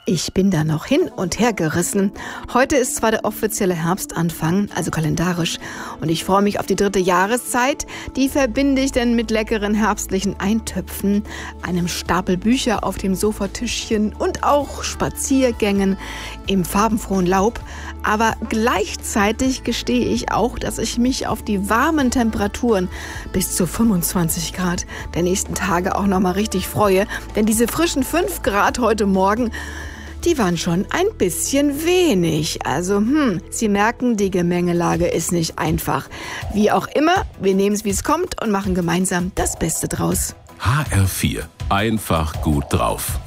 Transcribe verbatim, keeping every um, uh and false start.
Ich bin da noch hin und her gerissen. Heute ist zwar der offizielle Herbstanfang, also kalendarisch, und ich freue mich auf die dritte Jahreszeit. Die verbinde ich denn mit leckeren herbstlichen Eintöpfen, einem Stapel Bücher auf dem Sofatischchen und auch Spaziergängen im farbenfrohen Laub. Aber gleichzeitig gestehe ich auch, dass ich mich auf die warmen Temperaturen bis zu fünfundzwanzig Grad der nächsten Tage auch noch mal richtig freue. Denn diese frischen fünf Grad heute Morgen, die waren schon ein bisschen wenig. Also, hm, Sie merken, die Gemengelage ist nicht einfach. Wie auch immer, wir nehmen es, wie es kommt und machen gemeinsam das Beste draus. H R vier. Einfach gut drauf.